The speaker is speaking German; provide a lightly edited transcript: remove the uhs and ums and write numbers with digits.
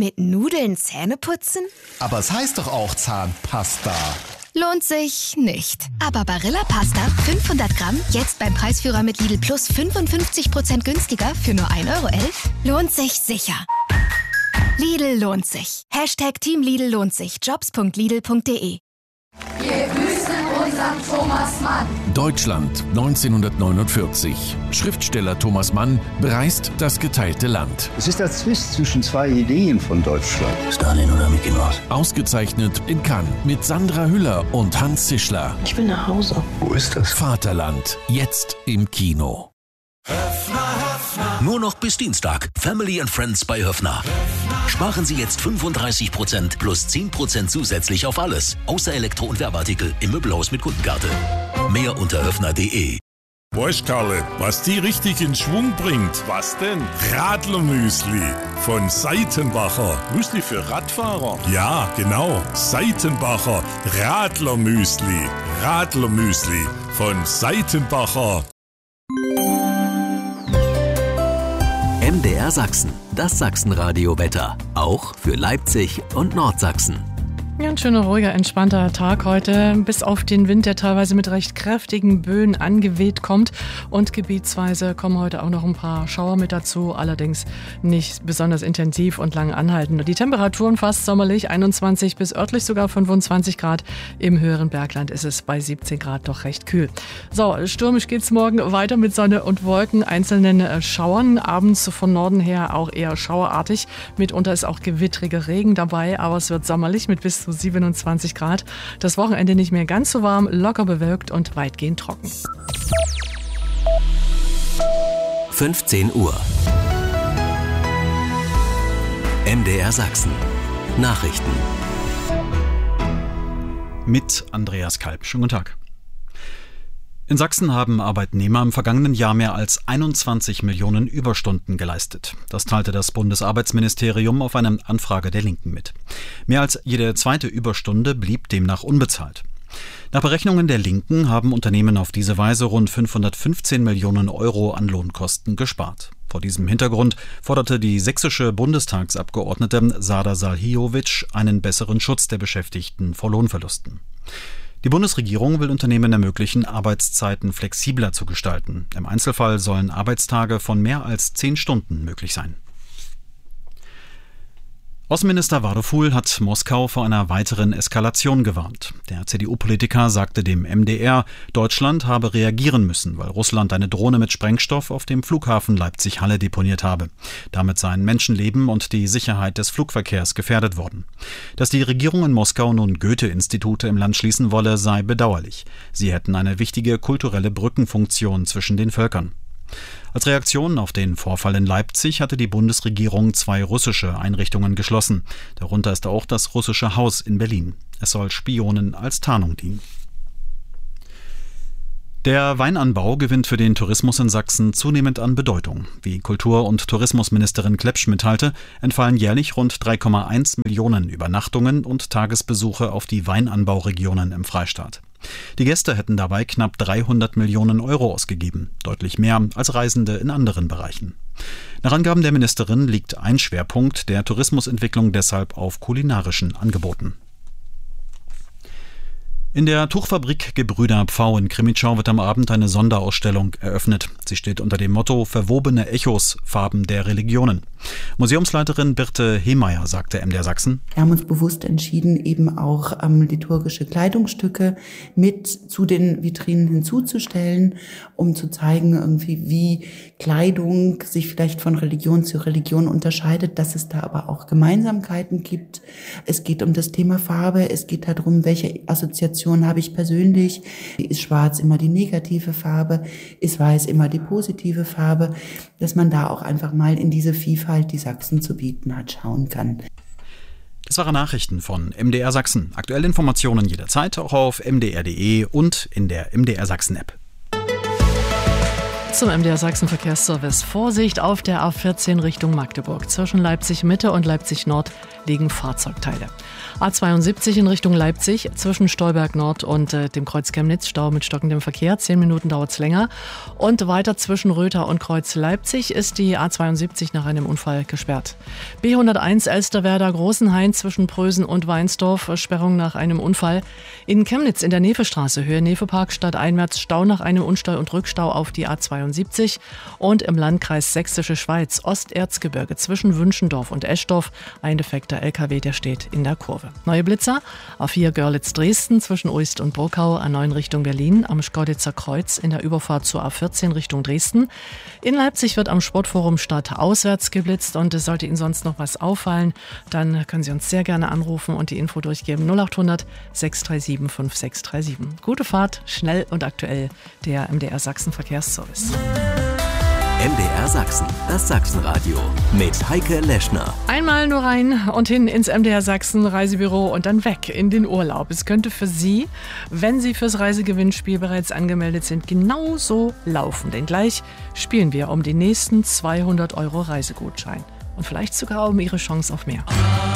Mit Nudeln Zähne putzen? Aber es heißt doch auch Zahnpasta. Lohnt sich nicht. Aber Barilla Pasta 500 Gramm, jetzt beim Preisführer mit Lidl Plus 55% günstiger für nur 1,11 € lohnt sich sicher. Lidl lohnt sich. #Team Lidl lohnt sich. Jobs.lidl.de. Wir grüßen unseren Thomas Mann. Deutschland 1949. Schriftsteller Thomas Mann bereist das geteilte Land. Es ist der Zwist zwischen zwei Ideen von Deutschland. Stalin oder Mickey Mouse? Ausgezeichnet in Cannes mit Sandra Hüller und Hans Zischler. Ich will nach Hause. Wo ist das? Vaterland, jetzt im Kino. Nur noch bis Dienstag. Family and Friends bei Höffner. Sparen Sie jetzt 35% plus 10% zusätzlich auf alles. Außer Elektro- und Werbeartikel im Möbelhaus mit Kundenkarte. Mehr unter höffner.de. Weißt, Karle, was die richtig in Schwung bringt? Was denn? Radlermüsli von Seitenbacher. Müsli für Radfahrer? Ja, genau. Seitenbacher Radlermüsli. Radlermüsli von Seitenbacher. MDR Sachsen, das Sachsenradio-Wetter. Auch für Leipzig und Nordsachsen. Ja, ein schöner, ruhiger, entspannter Tag heute. Bis auf den Wind, der teilweise mit recht kräftigen Böen angeweht kommt. Und gebietsweise kommen heute auch noch ein paar Schauer mit dazu. Allerdings nicht besonders intensiv und lang anhaltend. Die Temperaturen fast sommerlich, 21 bis örtlich sogar 25 Grad. Im höheren Bergland ist es bei 17 Grad doch recht kühl. So, stürmisch geht's morgen weiter mit Sonne und Wolken, einzelnen Schauern. Abends von Norden her auch eher schauerartig. Mitunter ist auch gewittriger Regen dabei, aber es wird sommerlich mit bis zu 27 Grad. Das Wochenende nicht mehr ganz so warm, locker bewölkt und weitgehend trocken. 15 Uhr. MDR Sachsen. Nachrichten. Mit Andreas Kalb. Schönen guten Tag. In Sachsen haben Arbeitnehmer im vergangenen Jahr mehr als 21 Millionen Überstunden geleistet. Das teilte das Bundesarbeitsministerium auf eine Anfrage der Linken mit. Mehr als jede zweite Überstunde blieb demnach unbezahlt. Nach Berechnungen der Linken haben Unternehmen auf diese Weise rund 515 Millionen Euro an Lohnkosten gespart. Vor diesem Hintergrund forderte die sächsische Bundestagsabgeordnete Sada Salhijovic einen besseren Schutz der Beschäftigten vor Lohnverlusten. Die Bundesregierung will Unternehmen ermöglichen, Arbeitszeiten flexibler zu gestalten. Im Einzelfall sollen Arbeitstage von mehr als 10 Stunden möglich sein. Außenminister Wadopul hat Moskau vor einer weiteren Eskalation gewarnt. Der CDU-Politiker sagte dem MDR, Deutschland habe reagieren müssen, weil Russland eine Drohne mit Sprengstoff auf dem Flughafen Leipzig-Halle deponiert habe. Damit seien Menschenleben und die Sicherheit des Flugverkehrs gefährdet worden. Dass die Regierung in Moskau nun Goethe-Institute im Land schließen wolle, sei bedauerlich. Sie hätten eine wichtige kulturelle Brückenfunktion zwischen den Völkern. Als Reaktion auf den Vorfall in Leipzig hatte die Bundesregierung 2 russische Einrichtungen geschlossen. Darunter ist auch das Russische Haus in Berlin. Es soll Spionen als Tarnung dienen. Der Weinanbau gewinnt für den Tourismus in Sachsen zunehmend an Bedeutung. Wie Kultur- und Tourismusministerin Klepsch mitteilte, entfallen jährlich rund 3,1 Millionen Übernachtungen und Tagesbesuche auf die Weinanbauregionen im Freistaat. Die Gäste hätten dabei knapp 300 Millionen Euro ausgegeben, deutlich mehr als Reisende in anderen Bereichen. Nach Angaben der Ministerin liegt ein Schwerpunkt der Tourismusentwicklung deshalb auf kulinarischen Angeboten. In der Tuchfabrik Gebrüder Pfau in Krimitschau wird am Abend eine Sonderausstellung eröffnet. Sie steht unter dem Motto Verwobene Echos, Farben der Religionen. Museumsleiterin Birte Hehmeier sagte MDR Sachsen: Wir haben uns bewusst entschieden, eben auch liturgische Kleidungsstücke mit zu den Vitrinen hinzuzustellen, um zu zeigen, irgendwie, wie Kleidung sich vielleicht von Religion zu Religion unterscheidet, dass es da aber auch Gemeinsamkeiten gibt. Es geht um das Thema Farbe, es geht darum, welche Assoziationen habe ich persönlich. Ist schwarz immer die negative Farbe? Ist weiß immer die positive Farbe? Dass man da auch einfach mal in diese Vielfalt, die Sachsen zu bieten hat, schauen kann. Das waren Nachrichten von MDR Sachsen. Aktuelle Informationen jederzeit auch auf mdr.de und in der MDR Sachsen App. Zum MDR Sachsen Verkehrsservice. Vorsicht auf der A14 Richtung Magdeburg. Zwischen Leipzig Mitte und Leipzig Nord liegen Fahrzeugteile. A72 in Richtung Leipzig, zwischen Stolberg Nord und dem Kreuz Chemnitz, Stau mit stockendem Verkehr. 10 Minuten dauert es länger. Und weiter zwischen Rötha und Kreuz Leipzig ist die A72 nach einem Unfall gesperrt. B101 Elsterwerda Großenhain zwischen Prösen und Weinsdorf, Sperrung nach einem Unfall. In Chemnitz in der Nefestraße, Höhe Nefepark, stadteinwärts Stau nach einem Unstall und Rückstau auf die A72. Und im Landkreis Sächsische Schweiz, Osterzgebirge zwischen Wünschendorf und Eschdorf, ein defekter LKW, der steht in der Kurve. Neue Blitzer, A4 Görlitz-Dresden zwischen Uist und Burkau, A9 Richtung Berlin, am Schkeuditzer Kreuz in der Überfahrt zur A14 Richtung Dresden. In Leipzig wird am Sportforum Stadt auswärts geblitzt und sollte Ihnen sonst noch was auffallen, dann können Sie uns sehr gerne anrufen und die Info durchgeben. 0800 637 5637. Gute Fahrt, schnell und aktuell, der MDR Sachsen Verkehrsservice. MDR Sachsen, das Sachsenradio mit Heike Leschner. Einmal nur rein und hin ins MDR Sachsen Reisebüro und dann weg in den Urlaub. Es könnte für Sie, wenn Sie fürs Reisegewinnspiel bereits angemeldet sind, genauso laufen. Denn gleich spielen wir um den nächsten 200 € Reisegutschein. Und vielleicht sogar um Ihre Chance auf mehr.